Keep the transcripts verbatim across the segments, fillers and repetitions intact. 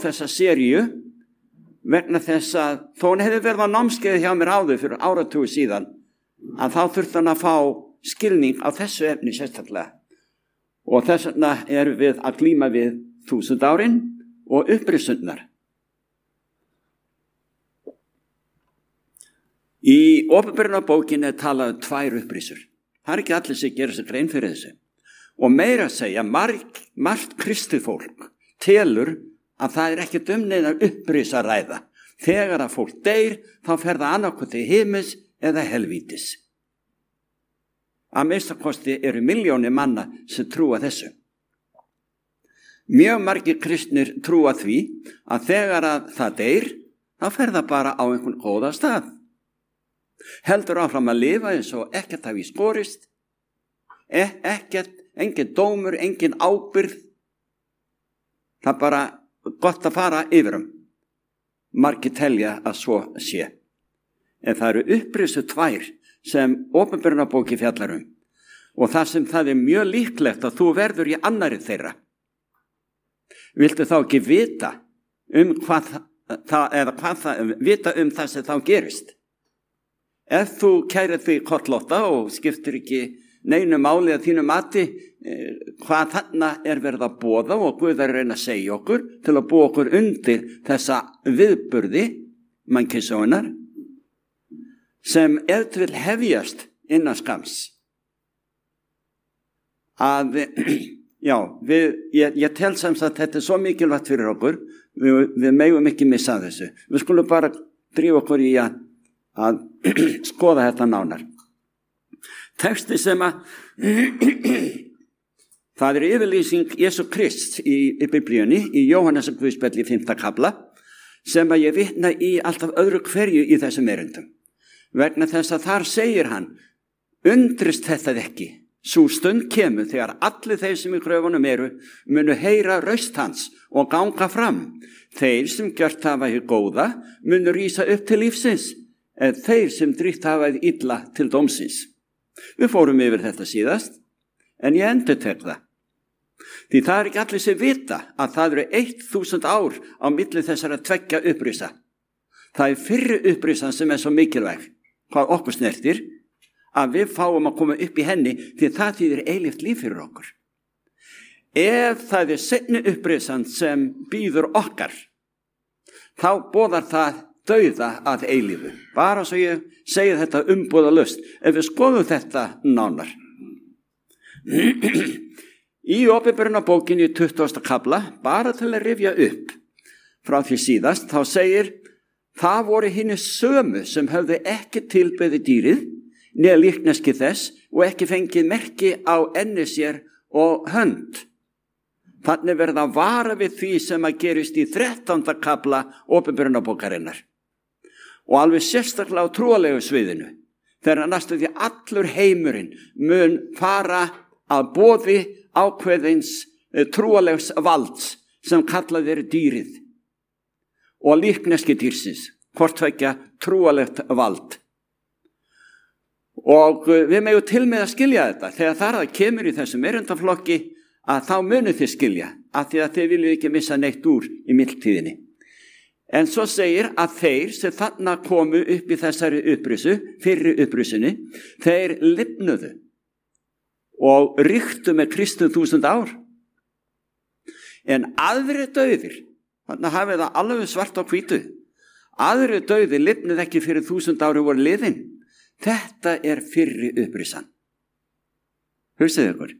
þessa seríu vegna þess að þó hann hefði verið á námskeiði hjá mér áður fyrir áratugu síðan, að þá þurfti hann að fá skilning á þessu efni sérstaklega. Og þess vegna erum við að glíma við þúsund árin og upprisunnar. Í Opinberunarbókinni er talað um tvær upprisur. Það er ekki allir sem gerir sér grein fyrir þessu. Og meira að segja, margt, margt kristið fólk telur að það er ekkert um neina upprisa að ræða. Þegar að fólk deyr, þá fer það annarkvort til himins eða helvítis. Að minnstakosti eru milljónir manna sem trúa þessu. Mjög margir kristnir trúa því að þegar að það deyr, þá fer það bara á einhvern góða stað. Heldur áfram að lifa eins og ekkert hafi skorist, e ekkert, engin dómur, engin ábyrgð. Það er bara gott að fara yfirum. Margir telja að svo sé. En það eru upprisu tvær sem Opinberunarbókin fjallar um. Og það sem það er mjög líklegt að þú verður í annarri þeirra. Viltu þá ekki vita um hvað það, eða hvað það, vita um það sem þá gerist? Ef þú kærir því kollótta og skiptir ekki neinu máli að þínu mati eh, hvað þarna er verið að boða og Guð er að reyna að segja okkur til að búa okkur undir þessa viðburði mannkynssögunnar sem ef til vil hefjast innan skams. Að, já, við, ég, ég tel sem að þetta er svo mikilvægt fyrir okkur, við, við megum ekki missa þessu. Við skulum bara drífa okkur í að, að skoða þetta nánar. Texti sem að það er yfirlýsing Jesú Krist í, í Biblíunni, í Jóhannesar Guðspjalli í fimmta kafla, sem að ég vitna í alltaf öðru hverju í þessum erindum. Vegna þess að þar segir hann, undrist þetta ekki, sú stund kemur þegar allir þeir sem í gröfunum eru munu heyra raust hans og ganga fram. Þeir sem gjört hafa hið góða munu rísa upp til lífsins, en þeir sem dríkt hafa hið illa til dómsins. Við fórum yfir þetta síðast, en ég endurtek það. Því það er ekki allir sem vita að það eru eitt þúsund ár á milli þessara tveggja upprisa. Það er fyrri upprisan sem er svo mikilvæg, hvað okkur snertir, að við fáum að koma upp í henni því það þýðir eilíft líf fyrir okkur. Ef það er seinni upprisan sem býður okkar, þá boðar það dauða að eilífu. Bara svo ég segi þetta umbúðalaust, ef við skoðum þetta nánar. Í Opinberunarbókinni í tuttugasta kafla, bara til að rifja upp frá því síðast, þá segir, það voru hinir sömu sem höfðu ekki tilbeðið dýrið, neða líkneski þess og ekki fengið merki á enni sér og hönd. Þannig verða að vara við því sem að gerist í þrettánda kafla Opinberunarbókarinnar. Og alveg sérstaklega á trúalegu sviðinu, þegar næstu því allur heimurinn mun fara að boði ákveðins trúalegs valds sem kallað er dýrið og líkneski dýrsins, hvort tveggja trúalegt vald. Og við megum til með að skilja þetta, þegar þar að kemur í þessum erindaflokki að þá munu þið skilja, af því að þið vilju ekki missa neitt úr í mildtíðinni. En svo segir að þeir sem þarna komu upp í þessari upprisu, fyrri upprisunni, þeir lifnuðu og ríktu með Kristu þúsund ár. En aðri dauðir, þarna hafið það alveg svart á hvítu, aðri dauðir lifnuðu ekki fyrir þúsund ári voru liðin. Þetta er fyrri upprisan. Hugsið ykkur.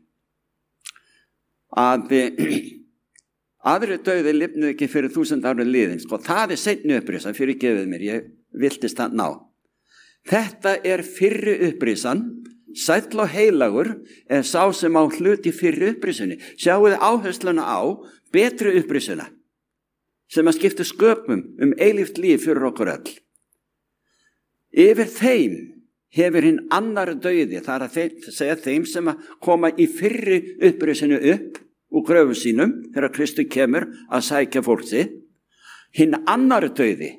Að aðri dauði lifnuðu ekki fyrir þúsund ára liðin. Sko, það er seinni upprisan, fyrir gefið mér, ég viltist það ná. Þetta er fyrri upprisan, sæll og heilagur, en sá sem á hluti fyrri upprisunni. Sjáuði áhersluna á betri upprisuna, sem að skipta sköpum um eilíft líf fyrir okkur öll. Yfir þeim hefur hinn annar dauði, það er að þeim, segja þeim sem að koma í fyrri upprisinu upp úr gröfum sínum, þegar Kristur kemur að sækja fólk sitt, hinn annar dauði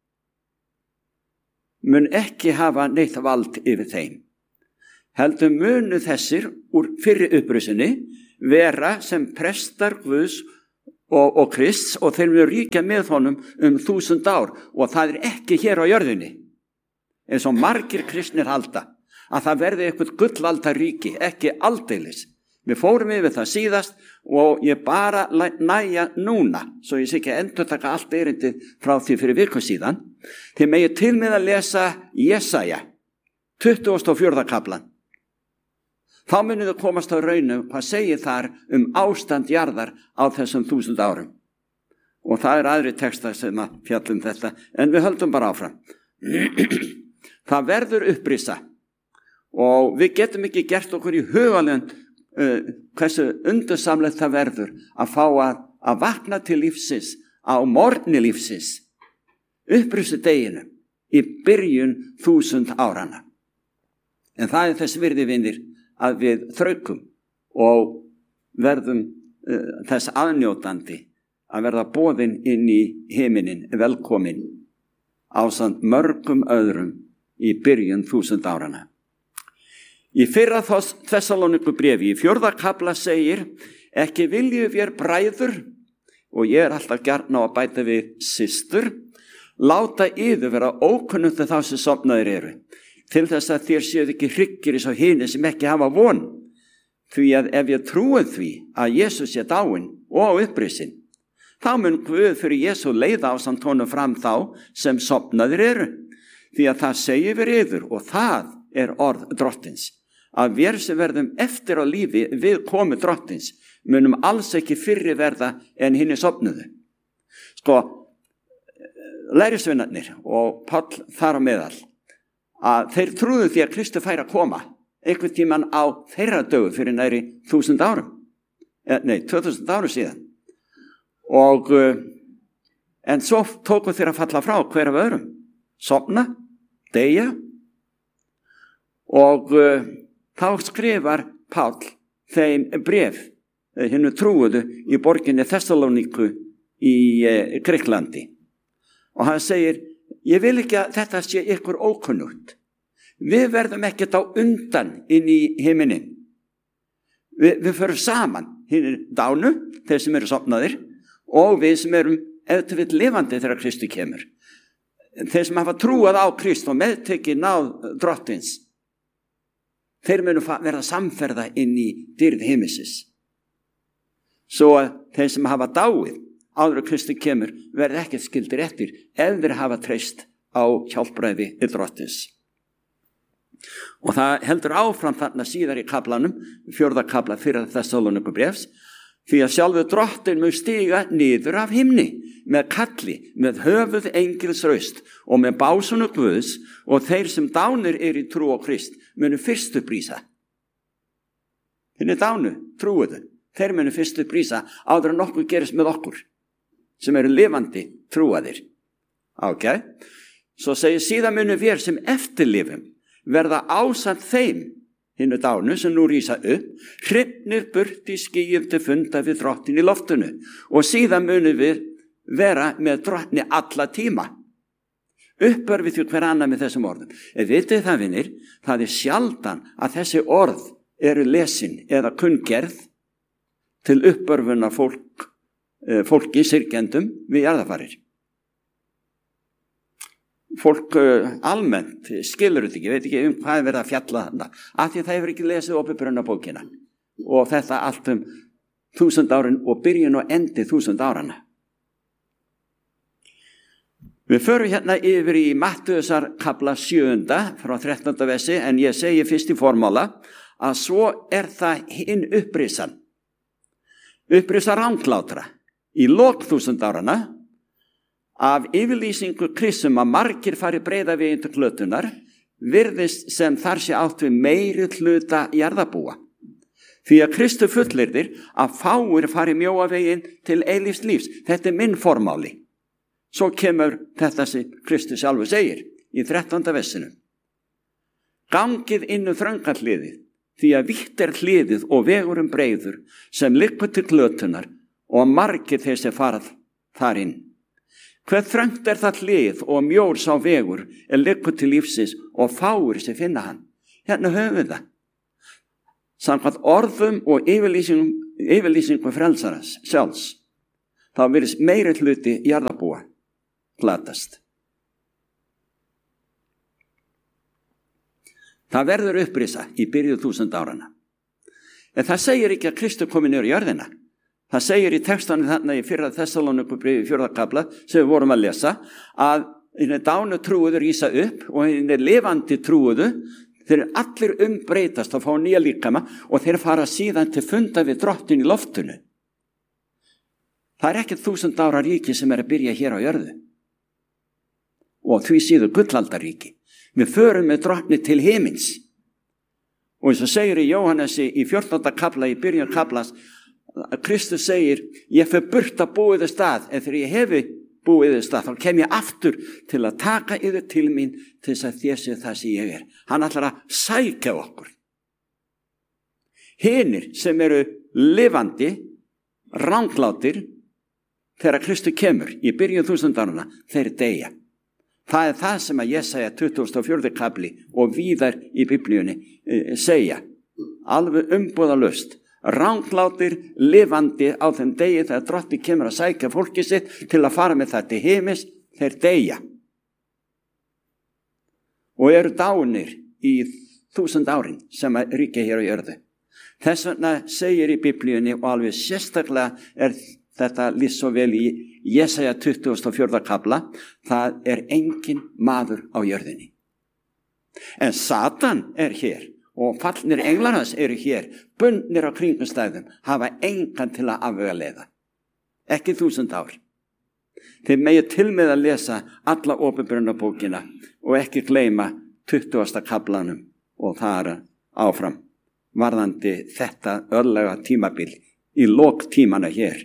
mun ekki hafa neitt vald yfir þeim. Heldur munu þessir úr fyrri upprisinu vera sem prestar Guðs og, og Krists og þeir munu ríkja með honum um þúsund ár og það er ekki hér á jörðinni eins og margir kristnir halda að það verði eitthvað gullaldaríki, ekki aldeilis. Við fórum yfir það síðast og ég bara næja núna, svo ég sé ekki að endurtaka allt erindið frá því fyrir viku síðan, því megi til með að lesa Jesaja, tuttugasta og fjórða kaflan. Þá munið þau komast á raunum hvað segir þar um ástand jarðar á þessum þúsund árum. Og það er aðri textar sem að fjalla um þetta, en við höldum bara áfram. Það verður upprisa og við getum ekki gert okkur í hugalund uh, hversu undursamlegt það verður að fá að, að vakna til lífsins á morgni lífsins, upprisu deginu í byrjun þúsund árana. En það er þess virði vinir að við þraukum og verðum uh, þess aðnjótandi að verða boðin inn í himinin, velkomin ásamt mörgum öðrum í byrjun þúsund árana. Í fyrra Þessalóníku bréfi, í fjórða kafla segir, ekki viljum við bræður, og ég er alltaf gjarn á að bæta við systur, láta yður vera ókunnugt þá sem sofnaðir eru, til þess að þér séu ekki hryggir eins og hinir sem ekki hafa von, því að ef ég trúi því að Jesús sé dáinn og upprisinn, þá mun Guð fyrir Jesú leiða ásamt honum fram þá sem sofnaðir eru, því að það segir við yður og það er orð drottins, að við sem verðum eftir á lífi við komu drottins munum alls ekki fyrri verða en hinni sofnuðu. Sko, lærisveinarnir og Páll þar á meðal, að þeir trúðu því að Kristi færi að koma einhvern tíman á þeirra dögu fyrir næri þúsund árum, nei, tvö þúsund árum síðan. Og, en svo tóku þeir að falla frá hver af öðrum, sofna, deyja, og uh, þá skrifar Páll þeim bréf, hinnu trúuðu í borginni Þessalóníku í uh, Gríklandi. Og hann segir, ég vil ekki að þetta sé ykkur ókunnugt. Við verðum ekkert á undan inn í himinin. Vi, við förum saman, hinn dánu, þeir sem eru sofnaðir, og við sem erum ef til við lifandi þegar Kristi kemur. Þeir sem hafa trúað á Krist og meðtekið náð drottins, þeir munu verða samferða inn í dýrð himinsins. Svo að þeir sem hafa dáið áður að Kristi kemur verða ekkert skildir eftir ef þeir hafa treyst á hjálpræði drottins. Og það heldur áfram þarna síðar í kaflanum, fjórða kafla fyrir Þessalóníku bréfs, því að sjálfur drottin mun stiga niður af himni með kalli, með höfuð engils raust og með básunu Guðs, og þeir sem dánir er í trú á Krist munu fyrst upprísa. Þeir dánu, trúuðu, þeir munu fyrst upprísa áður en nokkuð gerist með okkur sem eru lifandi trúaðir. Ok, svo segir síðan munu við sem eftirlifum verða ásamt þeim hinnu dánu sem nú rísa upp, hrifnir burt í skýjum til funda við drottin í loftinu, og síðan munum við vera með drottni alla tíma. Uppör við því hver annað með þessum orðum. Ef vitið það, vinir, það er sjaldan að þessi orð eru lesin eða kunngerð til uppörfunar fólk, fólki syrgjendum við jarðarfarir. Fólk uh, almennt skilur þetta ekki, veit ekki um hvað er verið að fjalla þarna, af því að það hefur ekki lesið Opinberunarbókina og þetta allt um þúsund árin og byrjun og endi þúsund árana. Við förum hérna yfir í Mattheusar kafla sjöunda frá þrettánda versi, en ég segi fyrst í formála að svo er það hinn upprisan, upprisa ranglátra í lok þúsund árana, af yfirlýsingu Kristum að margir fari breiða veginn til glötunar, virðist sem þar sé átt við meiri hluta jarðarbúa. Því að Kristu fullyrðir að fáir fari mjóa veginn til eilífs lífs. Þetta er minn formáli. Svo kemur þetta sem Kristu sjálfur segir í þrettánda versinu. Gangið inn um þrönga hliðið, því að vítt er hliðið og vegurum breiður sem liggur til glötunar og margir þeir sem farað þar inn. Hver þröngt er það hlið og mjór sá vegur er liggur til lífsins og fáir sem finna hann. Hérna höfum við það. Samkvæmt orðum og yfirlýsingum, yfirlýsingum frelsarans sjálfs þá virðist meiri hluti jarðarbúa glatast. Það verður upprisa í byrju þúsund árana. En það segir ekki að Kristur komi niður í jörðina. Það segir í textanum þarna í fyrra Þessalóníkubréfi fjórða kafla sem við vorum að lesa að hinni dánu trúuðu rísa upp og hinni lifandi trúuðu, þeir allir umbreytast að fá nýja líkama og þeir fara síðan til funda við drottin í loftinu. Það er ekkert þúsund ára ríki sem er að byrja hér á jörðu. Og því síður gullaldaríki. Við förum með drottni til himins. Og eins og segir í Jóhannesi í fjórtánda kafla í byrjun kaflas, Kristus segir, ég fer burt að búið þið stað, en þegar ég hefi búið þið stað, þá kem ég aftur til að taka yfir til mín til þess að þér sé það sem ég er. Hann ætlar að sækja okkur. Hinir sem eru lifandi, ranglátir, þegar Kristus kemur í byrjun þúsundarana, þeir deyja. Það er það sem að Jesaja tuttugasta og fjórða kafli og víðar í Biblíunni e, segja. Alveg umbúðalaust. Ranglátir, lifandi á þeim degi þegar drotti kemur að sækja fólki sitt til að fara með það til heimis, þeir deyja. Og eru dánir í þúsund árin sem að ríkja hér á jörðu. Þess vegna segir í Biblíunni og alveg sérstaklega er þetta lýst svo vel í Jesaja tuttugasta og fjórða kafla, það er engin maður á jörðinni. En Satan er hér og fallnir englar hans eru hér, bundnir á kringumstæðum, hafa engan til að afvegaleiða. Ekki þúsund ár. Þeir megi til með að lesa alla opinberunarbókina og ekki gleyma tuttugasta kaflanum og þar áfram, varðandi þetta örlega tímabil í lok tímana hér.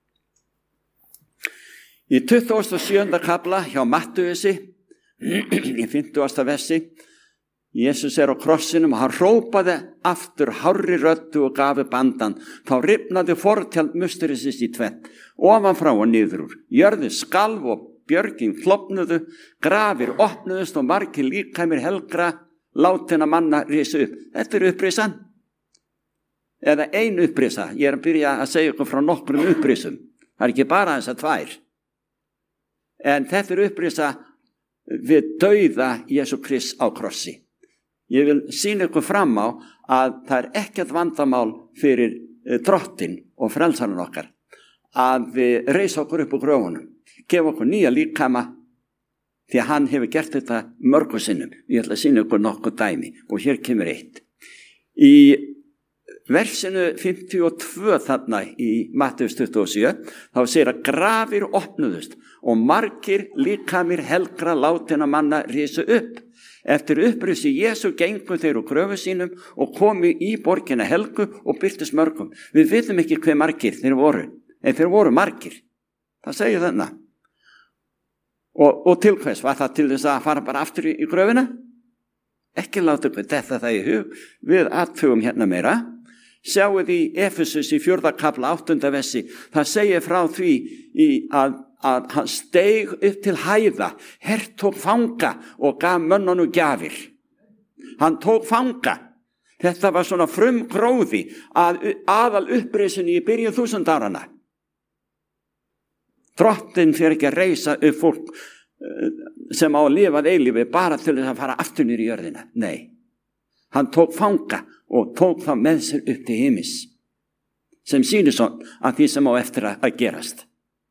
Í tuttugasta og sjöunda kafla hjá Mattheusi, í fimmtugasta versi, Jesus er á krossinum og hann hrópaði aftur hárri röddu og gafi bandan. Þá rifnaði fortjald musterisins í tvennt, ofan frá og niður úr. Jörðu skalf og björgin klofnuðu, grafir opnuðust og margir líkamir helgra látinna manna risu upp. Þetta er upprisan. Eða ein upprisa. Ég er að byrja að segja ykkur frá nokkrum upprisum. Það er ekki bara þess að tvær. En þetta er upprisa við dauða Jesú Krists á krossi. Ég vil sýna ykkur fram á að það er ekkert vandamál fyrir drottin og frelsarinn okkar að við reisa okkur upp úr gröfunum, gefa okkur nýja líkama því að hann hefur gert þetta mörgu sinnum. Ég ætla að sýna ykkur nokkuð dæmi og hér kemur eitt. Í versinu fimmtíu og tvö þarna í Mattheus tuttugu og sjö þá segir að grafir opnuðust og margir líkamir helgra látinna manna risu upp. Eftir upprisi Jesú gengu þeir úr gröfu sínum og komu í borgina helgu og byrtist mörgum. Við vitum ekki hver margir þeir voru, en þeir voru margir. Það segir þarna. Og, og til hvers var það til þess að fara bara aftur í, í gröfina? Ekki láta ykkur þetta það í hug. Við athugum hérna meira. Sjáuð í Efesus í fjórða kafla áttunda versi. Það segir frá því í að að hann steig upp til hæða, hertók fanga og gaf mönnunum gjafir. Hann tók fanga. Þetta var svona frumgróði að aðal upprisunni í byrjun þúsund árana. Drottinn fer ekki að reisa upp fólk sem á að lifa eilífi bara til þess að fara aftur niður í jörðina. Nei, hann tók fanga og tók það með sér upp til heimis sem sýnir svo að því sem á eftir að gerast.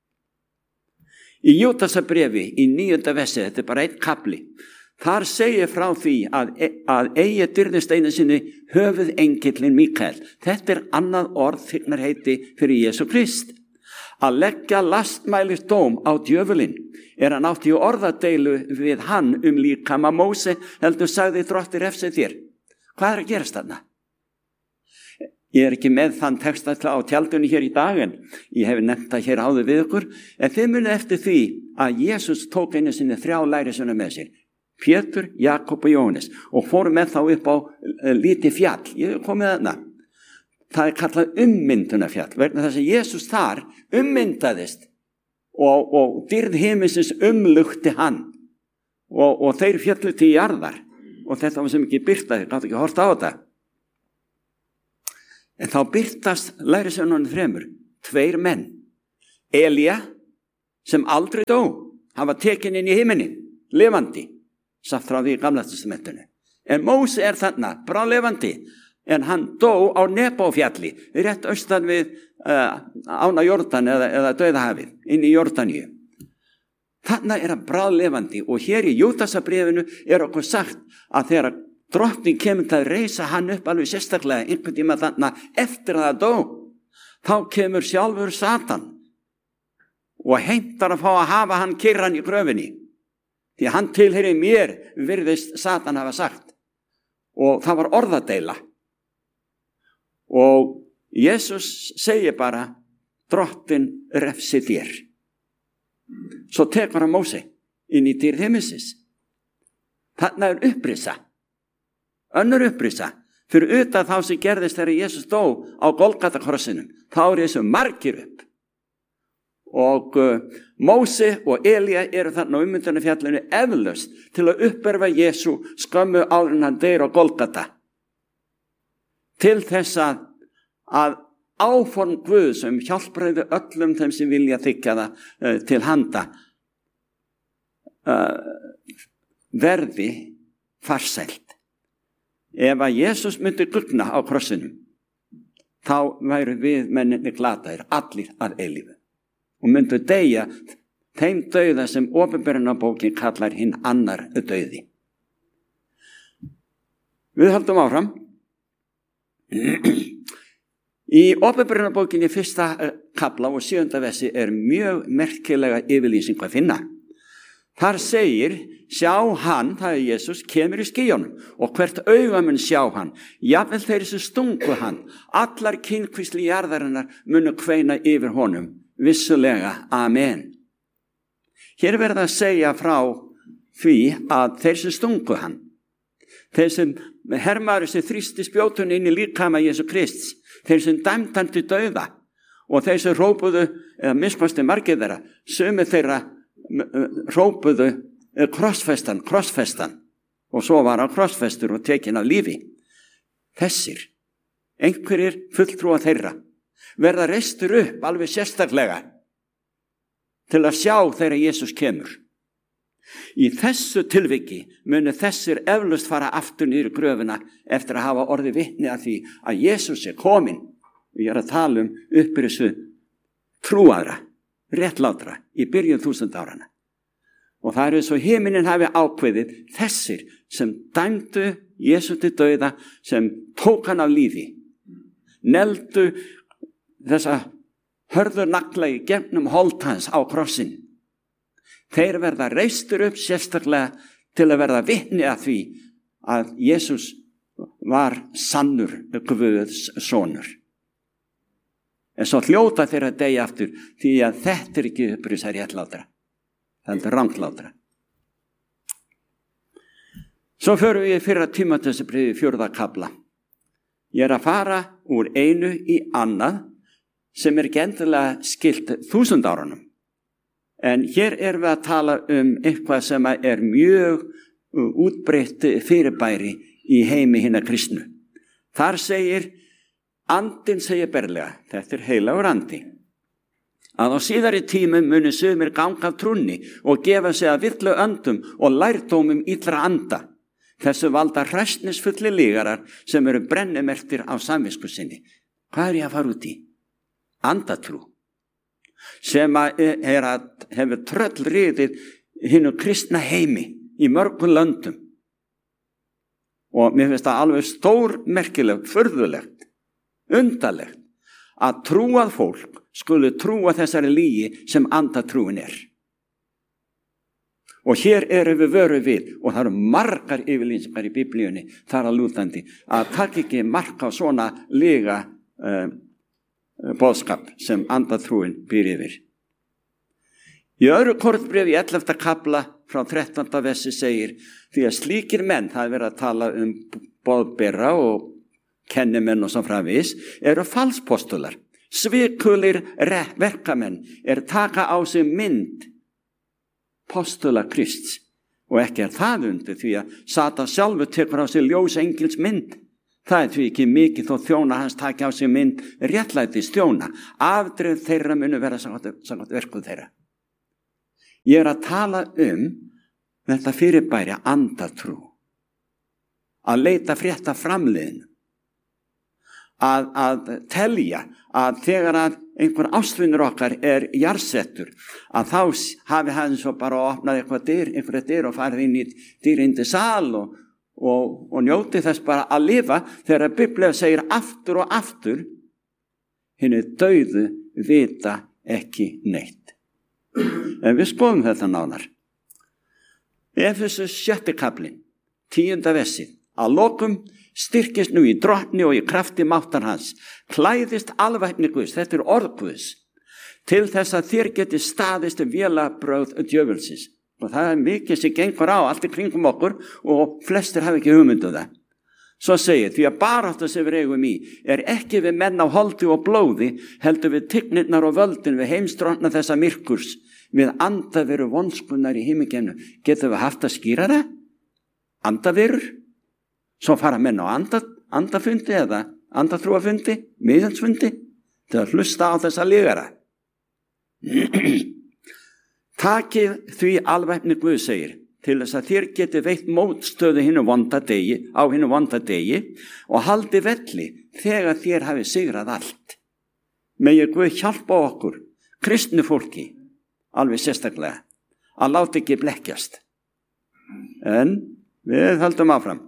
Í Júdasarbréfi í níunda versi, þetta er bara einn kafli, þar segir frá því að, að eigi dyrðist einu sinni höfuð engillin Mikael. Þetta er annað orð þygnarheiti fyrir Jesú Krist. Að leggja lastmælis dóm á djöfulinn er hann átti í orðadeilu við hann um líkama Móse, heldur sagði drotti refsi þér. Hvað er að gerast þarna? Ég er ekki með þann texta á tjaldunni hér í dag, en ég hef nefnt það hér áður við ykkur, en þið muni eftir því að Jesús tók einu sinni þrjá lærisveina með sér, Pétur, Jakob og Jóhannes, og fór með þá upp á uh, lítið fjall. Ég hef komið þarna. Það er kallað ummyndunarfjall, vegna þess að Jesús þar ummyndaðist og, og dýrð himinsins umlukti hann og, og þeir fjallu til jarðar og þetta var sem ekki byrtaði, gátt ekki horta á þetta. En þá byrtast lærisveinunum þremur, tveir menn, Elía sem aldrei dó, hann var tekinn inn í himinin, lifandi, sagt frá því í Gamla testamentinu. En Móse er þarna, bráðlifandi, en hann dó á Nebófjalli, rétt austan við uh, ána Jórdan eða, eða Dauðahafið, inn í Jórdaníu. Þarna er hann bráðlifandi og hér í Júdasarbréfinu er okkur sagt að þegar drottning kemur til að reisa hann upp alveg sérstaklega einhvern tíma þarna eftir að það dó, þá kemur sjálfur Satan og heimtar að fá að hafa hann kyrran í gröfinni. Því hann tilheyri mér, virðist Satan hafa sagt. Og það var orðadeila. Og Jesús segir bara, drottin refsi þér. Svo tekur hann Móse inn í dýrð himinsins. Þarna er upprisa. Önnur upprisa. Fyrir utan þá sem gerðist þegar Jesús dó á Golgatakrossinum. Þá er þessu margir upp. Og uh, Móse og Elía eru þarna á ummyndunarfjallinu eflaust til að uppörfa Jesú skömmu áður en hann deyr á Golgata. Til þess að, að áform Guð sem hjálpraði öllum þeim sem vilja þykja það uh, til handa uh, verði farsælt. Ef að Jesús myndi guggna á krossinum, þá væru við menninni glataðir allir að eilífu og myndu deyja þeim dauða sem Opinberunarbókin kallar hinn annar dauði. Við höldum áfram. Í Opinberunarbókinni fyrsta kafla og sjöunda versi er mjög merkilega yfirlýsing að finna. Þar segir, sjá hann, það er Jesús, kemur í skýjunum og hvert auga mun sjá hann, jafnvel þeir sem stungu hann, allar kynkvísli jarðarinnar munu kveina yfir honum, vissulega, amen. Hér er verið að segja frá því að þeir sem stungu hann, þeir sem hermaður sem þrýsti spjótun inn í líkama Jesú Krists, þeir sem dæmdu hann til dauða og þeir sem rópuðu, eða miskvasti margir þeirra, sumir þeirra rópuðu krossfestan, krossfestan og svo var hann krossfestur og tekinn af lífi. Þessir, einhverjir fulltrúa þeirra, verða reistur upp alveg sérstaklega til að sjá þegar Jesús kemur. Í þessu tilviki munu þessir eflaust fara aftur niður í gröfina eftir að hafa orðið vitni að því að Jesús er kominn. Ég er að tala um upprisu trúaðra, réttlátra í byrjun þúsund árana. Og það er svo himinin hafi ákveðið þessir sem dæmdu Jesú til dauða, sem tók hann af lífi, neldu þessa hörður nagla í gegnum hold hans á krossin. Þeir verða reistur upp sérstaklega til að verða vitni að því að Jesús var sannur Guðs sonur. En svo hljóta þeir að deyja aftur því að þetta er ekki upprisa réttlátra. Það er ranglátra. Svo förum við fyrra Tímóteusbréfi fjórða kafla. Ég er að fara úr einu í annað sem er ekki endilega skilt þúsund árunum. En hér erum við að tala um eitthvað sem er mjög útbreitt fyrirbæri í heimi hinna kristnu. Þar segir Andinn segir berlega, þetta er heilagur andi, að á síðari tímum muni sumir ganga af trúnni og gefa sig að villu öndum og lærdómum illra anda. Þessu valda hræsnisfulli lígarar sem eru brennimerktir á samvisku sinni. Hvað er ég að fara út í? Andatrú. Sem að er að hefur tröllriðið hinnu kristna heimi í mörgum löndum. Og mér finnst það alveg stórmerkilegt, furðulegt, undarlegt að trúað fólk skulu trúa þessari lygi sem andatrúin er. Og hér erum við vöru við, og það eru margar yfirlýsingar í Biblíunni þar að lútandi, að taka ekki mark á svona lyga uh, boðskap sem andatrúin býr yfir. Í öðru Korintbréfi í ellefta kafla frá þrettánda versi segir, því að slíkir menn, það er verið að tala um boðbera og kennimenn og svo framvegis, eru falspostular, svikulir verkamenn, er taka á sig mynd postula Krists. Og ekki er það undir því að Satan sjálfur tekur á sig ljós engils mynd. Það er því ekki mikið þó þjóna hans taki á sig mynd réttlætis þjóna. Afdrif þeirra munu vera samkvæmt verkum þeirra. Ég er að tala um þetta fyrirbæri andatrú. Að leita frétta framliðinu. Að, að telja að þegar að einhver ástvinur okkar er jarðsettur, að þá hafi hann svo bara opnað eitthvað dyr, einhverja dyr og farið inn í dýrindi sal og, og, og njóti þess bara að lifa, þegar Biblía segir aftur og aftur, hinni dauðu vita ekki neitt. En við skoðum þetta nánar. Efesus sjötti kaflinn, tíunda versið, að lokum styrkist nú í drottni og í krafti máttar hans, klæðist alvæpni Guðs, þetta er orð Guðs, til þess að þér geti staðist vélabrögð djöfulsins. Og það er mikið sem gengur á allt í kringum okkur og flestir hafa ekki hugmyndu það. Svo segir, því að baráttan sem við eigum í er ekki við menn á holdi og blóði, heldur við tignirnar og völdin við heimstrotna þessa myrkurs, við andaveru vonskunnar í himingenu. Getum við haft að skýra það? Andaverur? Svo fara menn á anda, andafundi eða andatrúafundi, miðjansfundi, til að hlusta á þessa lygara. Takið því alvæpni Guð segir, til þess að þér geti veitt mótstöðu hinu vonda degi, á hinu vonda degi og haldi velli þegar þér hafi sigrað allt. Megi Guð hjálpa okkur, kristnu fólki, alveg sérstaklega, að láta ekki blekkjast. En við höldum áfram.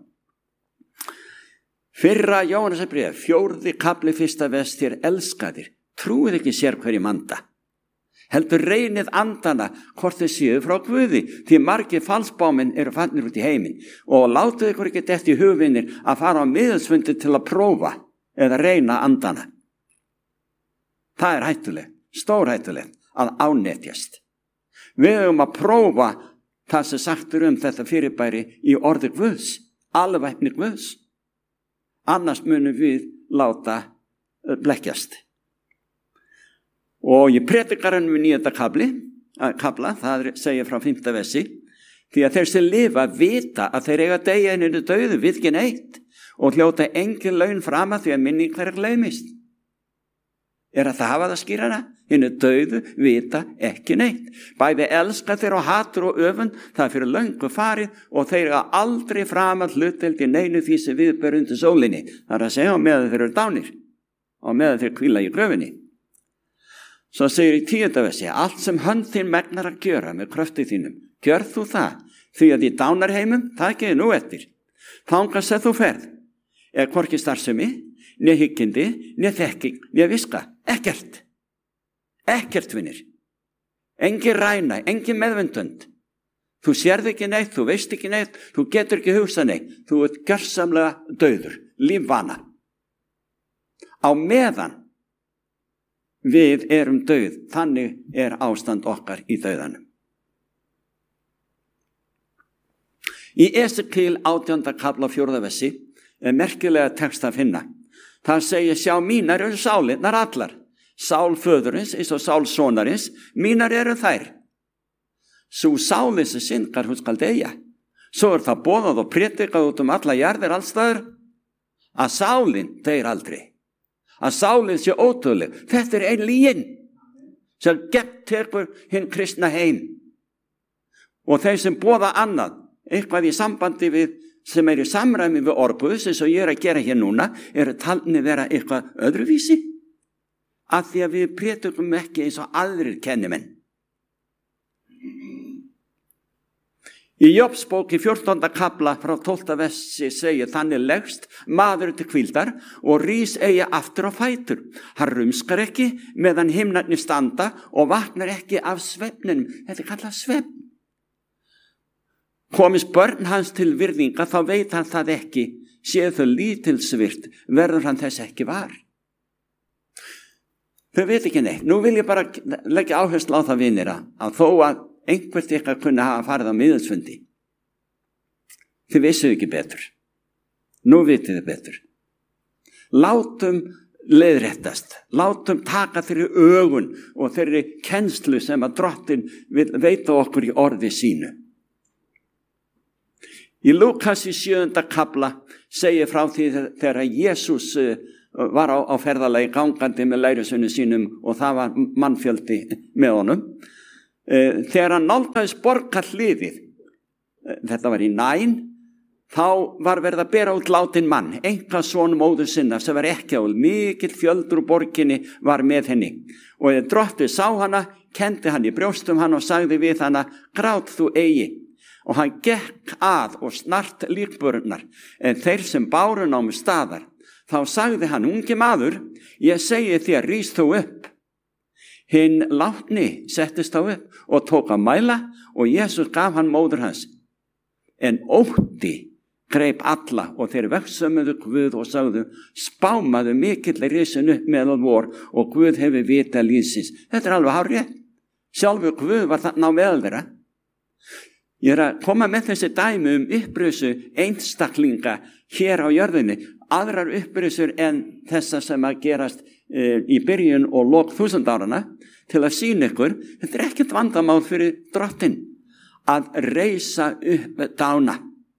Fyrra Jóhannesarbréf, fjórði kafli fyrsta vers, þér elskaðir, trúið ekki sér hverjum anda. Heldur reynið andana hvort þið séu frá Guði, því margir falsbáminn eru fannir út í heiminn, og látið ykkur ekki dett í hugvinnir að fara á miðalsfundi til að prófa eða reyna andana. Það er hættulegt, stórhættulegt að ánetjast. Við höfum að prófa það sem sagtur um þetta fyrirbæri í orði Guðs, alvæpni Guðs. Annars munum við láta blekkjast. Og í predikarinn við níunda kabli, kabla, það segir frá fimmta versi, því að þeir sem lifa vita að þeir eiga deyja inninu dauðu, við ekki neitt, og hljóta engin laun fram að því að minning hverja gleymist. Er að það hafa það skýrara? Hinnu dauðu vita ekki neitt. Bæði elska þeir og hatur og öfund, það er fyrir löngu farið og þeir eru aldrei fram að hlutdeild í neinu því sem við ber undir sólinni. Það er að segja á meðan þeir eru dánir og meðan þeir hvíla í gröfinni. Svo segir í tíunda versi, allt sem hönd þín megnar að gjöra með kröfti þínum, gjör þú það, því að í dánarheimum, það gerir nú eftir. Þangað sem þú ferð, er hvorki starfsemi, né hyggindi, né þekking, né viska, ekkert. Ekkert, vinir. Engin ræna, engin meðvendund. Þú sérð ekki neitt, þú veist ekki neitt, þú getur ekki hugsað neitt, þú ert gjörsamlega dauður, lífvana. Á meðan við erum dauð, þannig er ástand okkar í dauðanum. Í Esekíel átjánda kafla fjórða versi er merkilega text að finna. Það segir, sjá, mínar eru sálinnar allar. Sál föðurins eins og sál sonarins, mínar eru þær. Sú sálin sem syndgar, hún skal deyja. Svo er það boðað og prédikað út um alla jarðir allstaðar að sálin deyr aldrei. Að sálin sé ótrúleg. Þetta er ein lygin sem gegn tekur hinn kristna heim. Og þeir sem boða annað, eitthvað í sambandi við sem er í samræmi við orðguðs, eins og ég er að gera hér núna, eru talni vera eitthvað öðruvísi, af því að við prédikum ekki eins og aðrir kennimenn. Í Jóbsbók í fjórtánda kafla frá tólfta versi segir, þannig leggst maður til hvíldar og rís eigi aftur á fætur. Hann rumskar ekki meðan himnarnir standa og vaknar ekki af svefninum. Þetta er kallað svefn. Komist börn hans til virðinga, þá veit hann það ekki. Séð þau lítilsvirt, verður hann þess ekki var. Þau veit ekki neitt. Nú vil ég bara leggja áherslu á það, vinira, að þó að einhvert ykkar kunna hafa farið á miðalsfundi. Þið vissuð ekki betur. Nú vitið þið betur. Látum leiðréttast. Látum taka þeirri ögun og þeirri kennslu sem að drottin vil veita okkur í orði sínu. Í Lúkas í sjöunda kafla segir frá því þegar Jesús var á, á ferðalagi gangandi með lærisveinum sínum og það var mannfjöldi með honum. Þegar hann nálgaðist borgarhliðið, þetta var í Næn, þá var verið að bera út látinn mann, einkason móður sinnar sem var ekkjaúl, mikill fjöldur úr borginni var með henni. Og þegar drottinn sá hana, kendi hann í brjóstum hann og sagði við hana, grát þú eigi. Og hann gekk að og snart líkburnar, en þeir sem báru námu staðar. Þá sagði hann, ungi maður, ég segi þér, rís þú upp. Hinn látni settist þá upp og tók að mæla og Jesús gaf hann móður hans. En ótti greip alla og þeir vegsömmuðu Guð og sagðu, spámaðu mikill risin upp meðal vor og Guð hefur vita lífsins. Þetta er alveg hárrétt. Sjálfur Guð var þarna á meðal þeirra. Ég er að koma með þessi dæmi um upprisu einstaklinga hér á jörðinni, aðrar upprisur en þessa sem að gerast e, í byrjun og lok þúsund árana til að sýna ykkur, þetta er ekkert vandamál fyrir drottinn að reisa upp dána.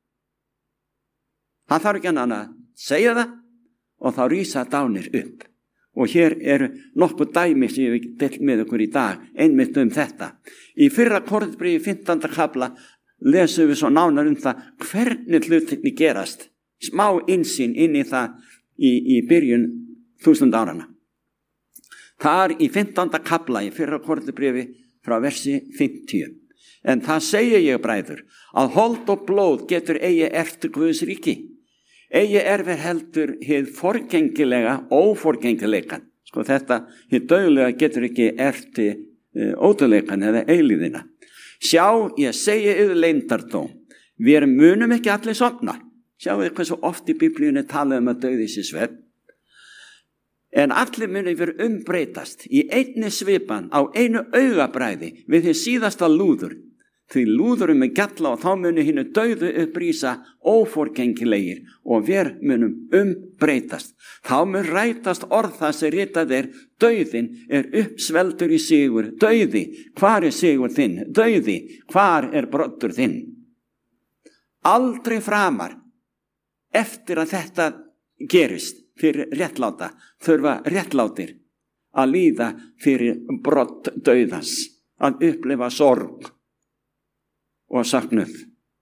Það þarf ekki annað að segja það og þá rísa dánir upp. Og hér eru nokkuð dæmi sem ég vil deilt með ykkur í dag, einmitt um þetta. Í fyrra Korinthbréfi fimmtánda kafla lesum við svo nánar um það hvernig hlutirnir gerast. Smá innsýn inn í það í, í byrjun þúsund árana. Þar í fimmtánda kafla í fyrra Korinthbréfi frá versi fimmtíu. En það segi ég, bræður, að hold og blóð getur eigi erftir Guðs ríki. Eigi erfir heldur hið forgengilega óforgengileikan. Sko þetta, hið dauðlega getur ekki erfti uh, ódauðleikan eða eilíðina. Sjá, ég segi yfir leyndardóm. Við munum ekki allir sofna. Sjáu þið hvað svo oft í Biblíunni talað um að dauði sér svefn. En allir munum vera umbreytast í einni svipan á einu augabræði við því síðasta lúður. Því lúðurum er galla og þá munum hinnu dauðu upprýsa óforgengilegir og við munum umbreytast. Þá mun rætast orð það sem ritað er, dauðin er uppsveldur í sigur. Dauði, hvar er sigur þinn? Dauði, hvar er broddur þinn? Aldrei framar eftir að þetta gerist fyrir réttláta þurfa réttlátir að líða fyrir brodd dauðans, að upplifa sorg og saknuð.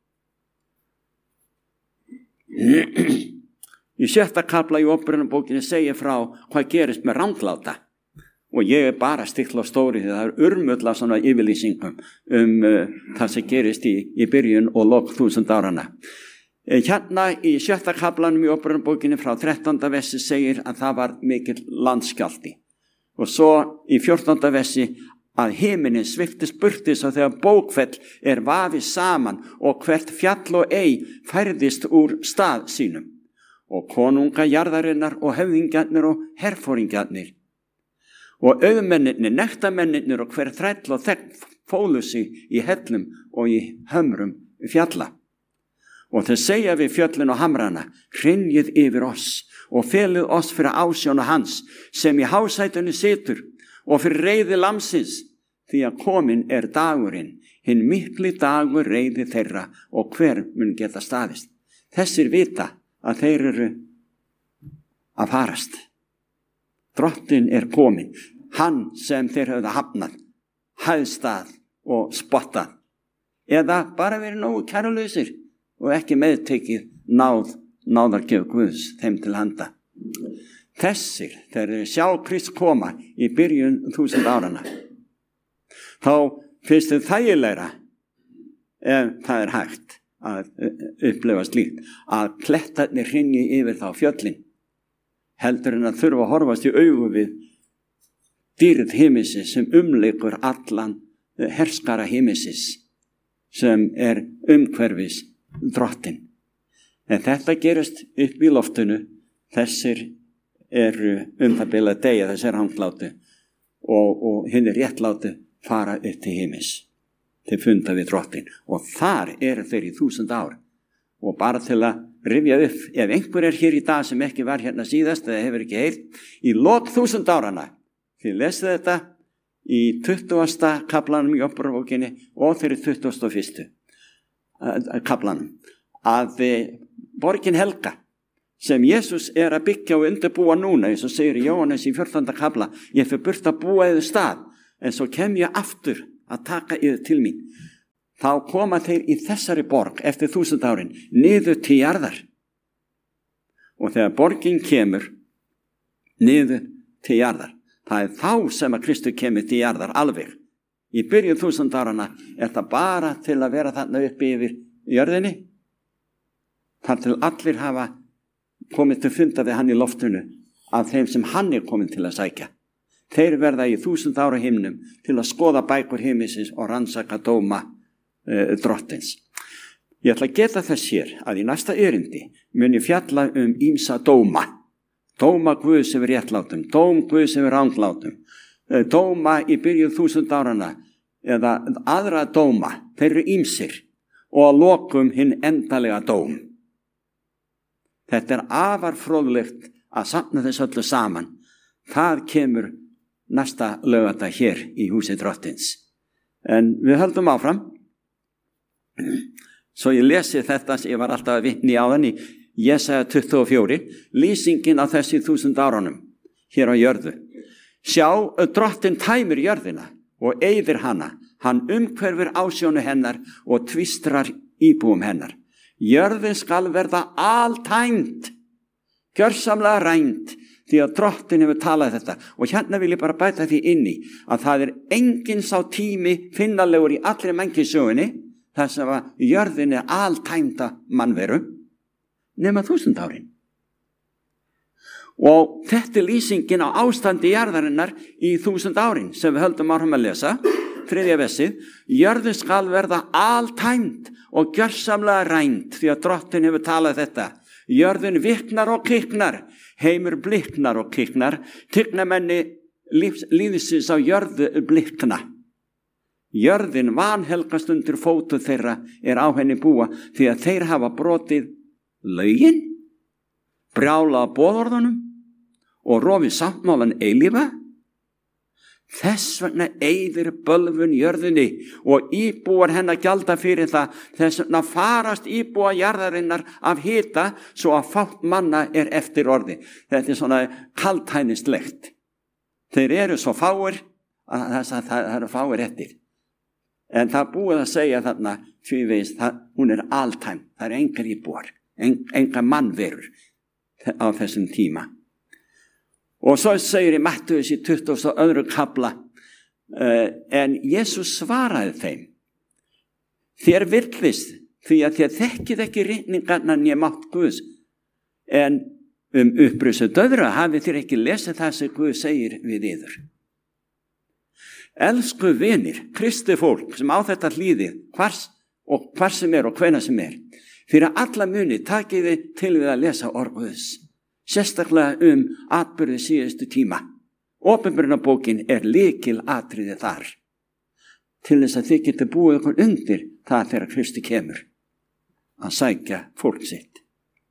Í sjötta kafla í Óperunarbókinni segir frá hvað gerist með rangláta og ég er bara stikla á stóri því það er urmull af svona yfirlýsingum um uh, það sem gerist í, í byrjun og lok þúsund árana. Hérna í sjötta kaflanum í Óperunarbókinni frá þrettánda versi segir að það var mikill landskjálfti og svo í fjórtánda versi að himinin sviftist burtis og þegar bókfell er vafið saman og hvert fjall og ei færðist úr stað sínum og konunga jarðarinnar og höfðingjarnir og herfóringjarnir og auðmennirnir, nektarmennirnir og hver þræll og þegn fólu sig í hellum og í hömrum fjalla. Og þeir segja við fjöllin og hamrana, hrynjið yfir oss og felið oss fyrir ásjónu hans sem í hásætunni situr og fyrir reiði lamsins, því að komin er dagurinn, hinn mikli dagur reiði þeirra og hver mun geta staðist. Þessir vita að þeir eru að farast. Drottinn er komin, hann sem þeir höfðu hafnað, hæðstað og spottað, eða bara verið nógu kærulausir og ekki meðtekið náð, náðargjöf Guðs þeim til handa. Þessir, þegar sjá Krist koma í byrjun þúsund árana, þá finnst þau þægilegra ef það er hægt að upplifa slíkt, að klettarnir hrynji yfir þá fjöllin, heldur en að þurfa að horfast í augu við dýrð himinsins sem umlykur allan herskara himinsins sem er umhverfis drottinn. En þetta gerist upp í loftinu, þessir eru um það bil að deyja, þessir ranglátu og, og hinn er réttlátu fara upp til himins til funda við drottinn og þar eru þeir í þúsund ár. Og bara til að rifja upp, ef einhver er hér í dag sem ekki var hérna síðast eða hefur ekki heyrt, í lok þúsund árana, þið lesið þetta í tuttugasta kaplanum í Óperunarbókinni og þeirri tuttugasta og fyrstu kaplanum, að borgin helga sem Jesus er að byggja og undirbúa núna, eins og segir Jóhannes í fjórtánda kafla, ég fyrir burt að búa yfir stað, en svo kem ég aftur að taka yfir til mín. Þá koma þeir í þessari borg eftir þúsund árin niður til jarðar. Og þegar borgin kemur niður til jarðar, það er þá sem að Kristur kemur til jarðar alveg. Í byrjun þúsund árana er það bara til að vera þarna uppi yfir jörðinni, þar til allir hafa komið til funda við hann í loftinu af þeim sem hann er komin til að sækja. Þeir verða í þúsund ára himnum til að skoða bækur himmisins og rannsaka dóma uh, drottins. Ég ætla að geta þess hér að í næsta erindi mun ég fjalla um ýmsa dóma. Dóma Guðs yfir réttlátum, dóm Guðs yfir ranglátum, uh, dóma í byrjun þúsund árana eða aðra dóma, þeir eru ýmsir og að lokum hinn endalega dóm. Þetta er afar fróðlegt að safna þess öllu saman. Það kemur næsta laugardag hér í húsi drottins. En við höldum áfram. Svo ég lesi þetta sem ég var alltaf að vitni á þann í Jesaja tuttugu og fjögur, lýsingin á þessi þúsund árunum hér á jörðu. Sjá, drottin tæmir jörðina og eyðir hana. Hann umhverfir ásjónu hennar og tvistrar íbúum hennar. Jörðin skal verða altæmd, gjörsamlega rænd, því að drottin hefur talað þetta. Og hérna vil ég bara bæta því inn í að það er enginn sá tími finnalegur í allri mannkynssögunni þar sem að jörðin er altæmda mannveru nema þúsund árin. Og þetta er lýsingin á ástandi jarðarinnar í þúsund árin sem við höldum áfram að lesa. Þriðja versið, jörðin skal verða altæmd og gjörsamlega rænd því að drottin hefur talað þetta. Jörðin viknar og kiknar, heimur bliknar og kiknar, tignamenni lífsins á jörðu blikna. Jörðin vanhelgast undir fótu þeirra er á henni búa því að þeir hafa brotið lögin, brjálað boðorðunum og rofið sáttmálan eilífa. Þess vegna eyðir bölvun jörðinni og íbúar hennar gjalda fyrir það. Þess vegna farast íbúa jarðarinnar af hita svo að fátt manna er eftir orði. Þetta er svona kaldhænislegt. Þeir eru svo fáir að það, það eru fáir eftir. En það búið að segja þarna tvívegis, hún er altæm. Það er engar íbúar, en, engar mannverur á þessum tíma. Og svo segir í Mattheus í tuttugasta og öðrum kafla, uh, en Jesus svaraði þeim, þér virðist því að þér þekkið ekki ritningarna né mátt Guðs, en um upprissu dauðra hafið þér ekki lesið það sem Guð segir við yður. Elsku vinir, kristi fólk sem á þetta hlýðið, hvers og hvar sem er og hvenær sem er, fyrir alla muni takið þið til við að lesa orð Guðs. Sérstaklega um atburði síðustu tíma. Opinberunarbókin er lykil atriði þar. Til þess að þið getur búið ykkur undir það þegar Kristi kemur að sækja fólk sitt.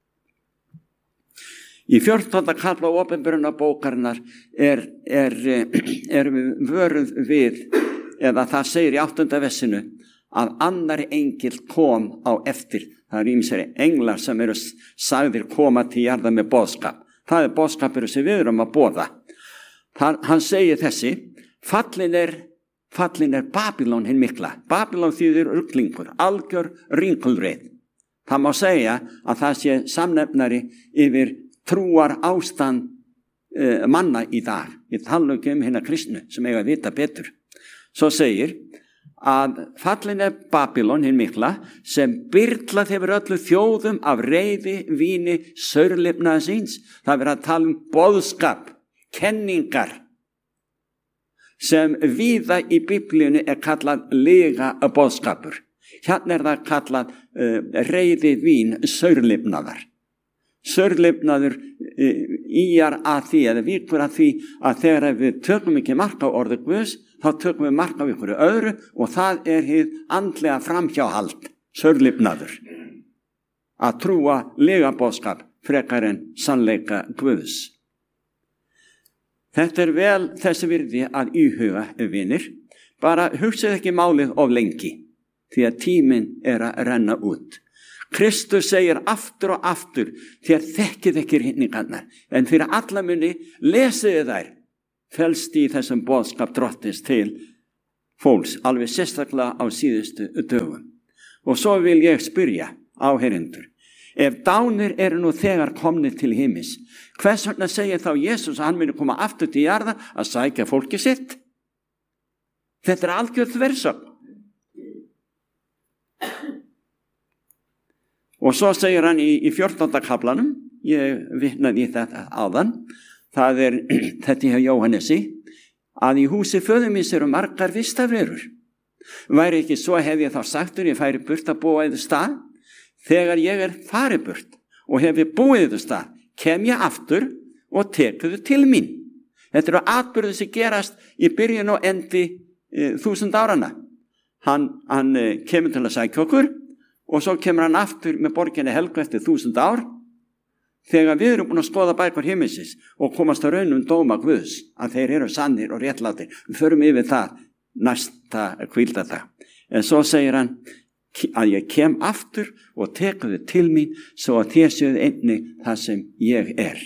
Í fjórtánda kafla opinberunarbókarinnar er, er, er við vöruð við, eða það segir í áttunda versinu, að annar engill kom á eftir. Það er ýmsir englar sem eru sagðir koma til jarðar með boðskap. Það er boðskapur sem við erum að boða. Það, hann segir þessi, fallin er, fallin er Babylon hinn mikla. Babylon þýðir ruglingur, algjör ringulreið. Það má segja að það sé samnefnari yfir trúar ástand uh, manna í dag. Ég tala ekki um hérna kristnu sem eiga að vita betur. Svo segir að fallin er Babylon hinn mikla sem byrlað hefur öllu þjóðum af reiði, víni, saurlifnaða síns. Það verður að tala um boðskap, kenningar sem víða í Biblíunni er kallað lega boðskapur. Hérna er það kallað uh, reiði, vín, saurlifnaðar. Saurlifnaður uh, íjar að því eða víkur að því að þegar við tökum ekki mark á orði Guðs, þá tökum við mark á ykkur öðru og það er hið andlega framhjáhald, saurlifnaður. Að trúa lega boðskap frekar en sannleika Guðs. Þetta er vel þessi virði að íhuga, vinir. Bara hugsið ekki málið of lengi, því að tíminn er að renna út. Kristus segir aftur og aftur, þér þekkið ekki hrifningarnar, en fyrir alla muni lesiði þær, felst í þessum boðskap drottins til fólks, alveg sérstaklega á síðustu dögum. Og svo vil ég spyrja áheyrendur, ef dánir eru nú þegar komnir til himins, hvers vegna segir þá Jesús að hann muni koma aftur til jarðar að sækja fólki sitt? Þetta er algjörð þversögn. Og svo segir hann í, í fjórtánda kaflanum, ég vitnaði í þetta áðan, það er þetta hjá Jóhannesi, að í húsi föður míns eru margar vistarverur. Væri ekki svo hef ég þá sagtur, ég færi burt að búa yfir stað. Þegar ég er farið burt og hef ég búið yfir stað, kem ég aftur og tekuðu til mín. Þetta eru atburðir sem gerast í byrjun og endi e, þúsund árana. Hann, hann e, kemur til að sækja okkur og svo kemur hann aftur með borginni helgu eftir þúsund ár, þegar við erum búin að skoða bækur himinsins og komast að raunum dóma Guðs, að þeir eru sannir og réttlátir. Við förum yfir það næsta hvíldardag. En svo segir hann að ég kem aftur og tekuðu til mín svo að þér séuð einnig það sem ég er.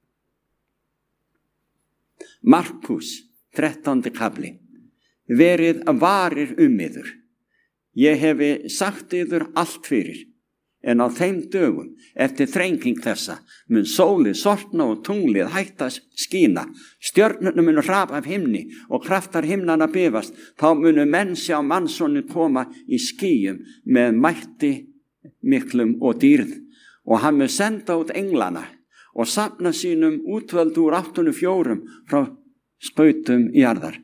Markús, þrettándi kafli. Verið varir um yður. Ég hefi sagt yður allt fyrir, en á þeim dögum, eftir þrenging þessa, mun sólið sortna og tunglið hætta skína, stjörnunum mun hrapa af himni og kraftar himnana bifast, þá munu menn sjá mannssonin koma í skýjum með mætti miklum og dýrð, og hann mun senda út englana og safna sínum útvöldu úr áttunum fjórum frá skautum jarðar.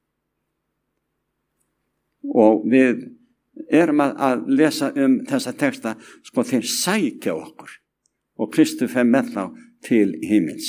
Og við erum að, að lesa um þessa texta, sko þeir sækja okkur og Kristur fer með þá til himins.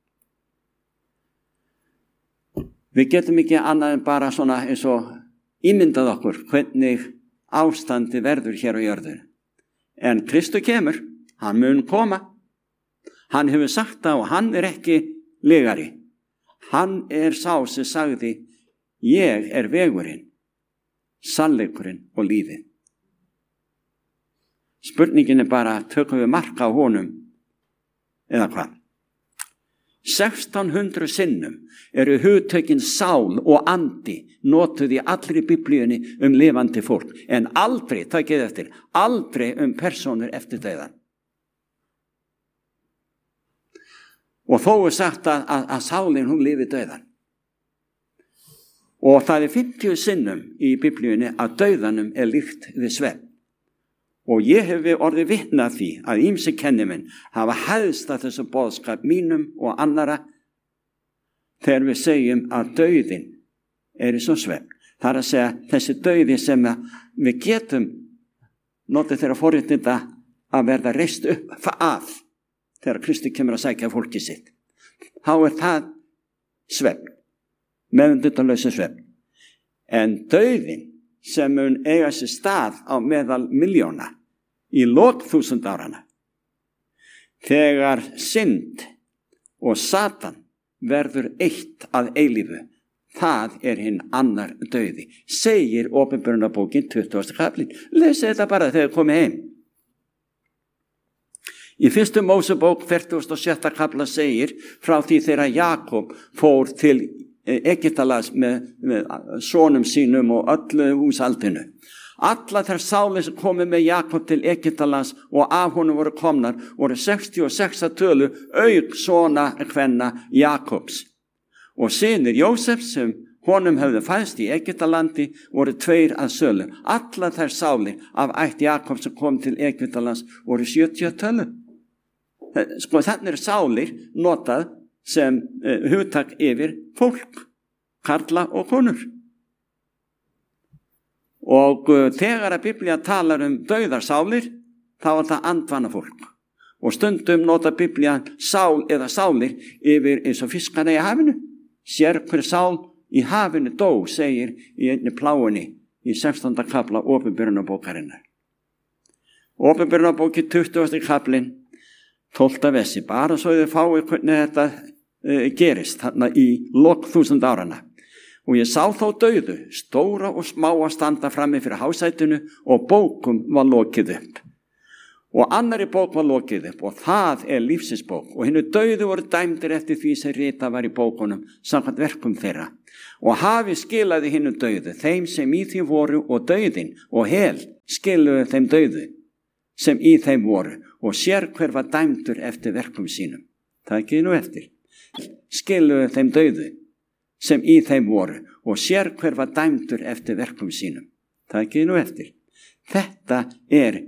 Við getum ekki annað en bara svona eins og ímyndað okkur hvernig ástandi verður hér á jörðu. En Kristur kemur, hann mun koma. Hann hefur sagt það og hann er ekki legari. Hann er sá sem sagði, ég er vegurinn, sannleikurinn og lífið. Spurningin er bara, tökum við mark á honum eða hvað? sextán hundruð sinnum eru hugtökin sál og andi notuð í allri biblíunni um lifandi fólk, en aldrei, takið eftir, aldrei um persónur eftir dauðan. Og þó er sagt að, að, að sálinn hún lifi dauðan. Og það er fimmtíu sinnum í biblíunni að dauðanum er líkt við svefn. Og ég hef orðið vitni af því að ýmsir kennimenn hafa hæðst að þessu boðskap mínum og annara þegar við segjum að dauðin er í svo svefn. Það er að segja þessi dauði sem við getum notið þeirra forréttinda að verða reist upp af þegar Kristi kemur að sækja fólki sitt. Þá er það svefn. Meðvitundarlausi svefn. En dauðin sem mun eiga sér stað á meðal miljóna í lok þúsund árana, þegar synd og Satan verður eitt að eilífu, það er hinn annar dauði, segir Opinberunarbókin tuttugasta kaflinn. Lesið þetta bara þegar komið heim. Í fyrstu Mósebók fertugasta og sjötta kafla segir frá því þegar Jakob fór til Egyptalands með, með sonum sínum og öllu húsaldinu. Alla þær sálir sem komið með Jakob til Egyptalands og af honum voru komnar voru sextíu og sex að tölu auk svona kvenna Jakobs. Og synir Jósef sem honum hefði fæðst í Egyptalandi voru tveir að sölu. Alla þær sálir af ætt Jakobs sem kom til Egyptalands voru sjötíu að tölu. Sko þannig er sálir notað sem uh, hugtak yfir fólk, karla og konur. Og uh, þegar að Biblía talar um dauðarsálir, þá er það andvana fólk. Og stundum nota Biblía sál eða sálir yfir eins og fiskana í hafinu. Sér hver sál í hafinu dó, segir í einni pláunni í sextánda kafla Opinberunarbókarinnar. Opinberunarbóki tuttugasti kaflinn, tólfta vessi, bara svo þið fáið hvernig þetta uh, gerist þarna í lok þúsund árana. Og ég sá þá dauðu, stóra og smá að standa frammi fyrir hásætinu og bókum var lokið upp. Og annari bók var lokið upp og það er lífsins bók og hinnu dauðu voru dæmdir eftir því sem rita var í bókunum samkvæmt verkum þeirra. Og hafi skilaði hinnu dauðu þeim sem í því voru og dauðin og hel skiluðu þeim dauðu sem í þeim voru og sér hver var dæmdur eftir verkum sínum. Það ekki nú eftir. Skiluðu þeim dauðu sem í þeim voru og sér hver var dæmdur eftir verkum sínum. Það ekki nú eftir. Þetta er